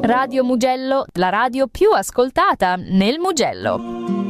Radio Mugello, la radio più ascoltata nel Mugello.